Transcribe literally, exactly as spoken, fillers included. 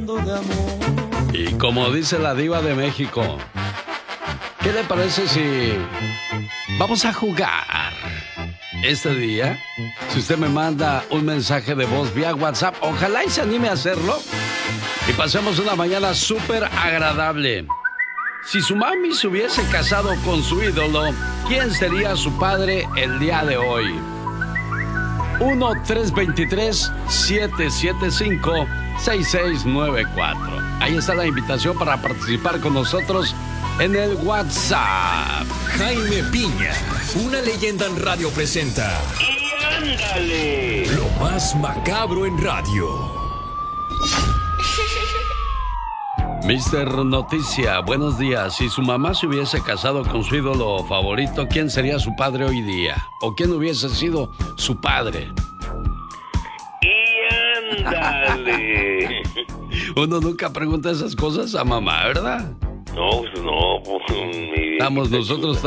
muriendo de amor. Y como dice la diva de México, ¿qué le parece si vamos a jugar este día? Si usted me manda un mensaje de voz vía WhatsApp, ojalá y se anime a hacerlo y pasemos una mañana súper agradable. Si su mami se hubiese casado con su ídolo, ¿quién sería su padre el día de hoy? uno tres dos tres, siete siete cinco, seis seis nueve cuatro. Ahí está la invitación para participar con nosotros en el WhatsApp. Jaime Piña, una leyenda en radio presenta. ¡Y ándale! Lo más macabro en radio. mister Noticia, buenos días. Si su mamá se hubiese casado con su ídolo favorito, ¿quién sería su padre hoy día? ¿O quién hubiese sido su padre? ¡Y ándale! Uno nunca pregunta esas cosas a mamá, ¿verdad? No, pues no, pues, mi vida. Estamos nosotros